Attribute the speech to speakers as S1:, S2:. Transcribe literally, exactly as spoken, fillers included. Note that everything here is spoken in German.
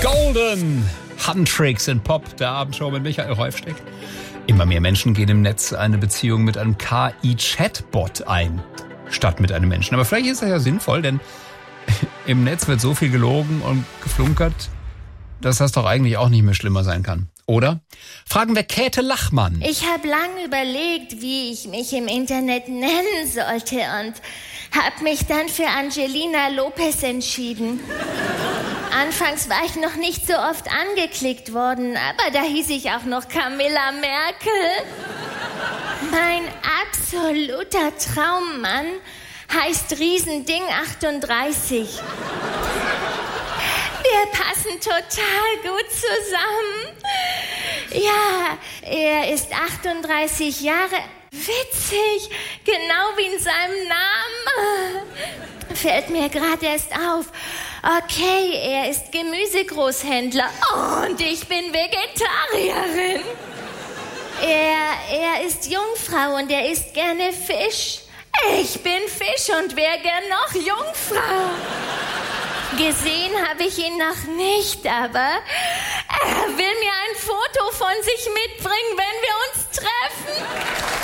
S1: Golden Handtricks in Pop, der Abendshow mit Michael Häufsteck. Immer mehr Menschen gehen im Netz eine Beziehung mit einem K I-Chatbot ein, statt mit einem Menschen. Aber vielleicht ist das ja sinnvoll, denn im Netz wird so viel gelogen und geflunkert, dass das doch eigentlich auch nicht mehr schlimmer sein kann. Oder? Fragen wir Käthe Lachmann.
S2: Ich habe lange überlegt, wie ich mich im Internet nennen sollte und habe mich dann für Angelina Lopez entschieden. Anfangs war ich noch nicht so oft angeklickt worden, aber da hieß ich auch noch Camilla Merkel. Mein absoluter Traummann heißt Riesending achtunddreißig. Wir passen total gut zusammen. Ja, er ist achtunddreißig Jahre. Witzig, genau wie in seinem Namen. Fällt mir gerade erst auf. Okay, er ist Gemüsegroßhändler und ich bin Vegetarierin. Er, er ist Jungfrau und er isst gerne Fisch. Ich bin Fisch und wäre gern noch Jungfrau. Gesehen habe ich ihn noch nicht, aber er will mir ein Foto von sich mitbringen, wenn wir uns treffen.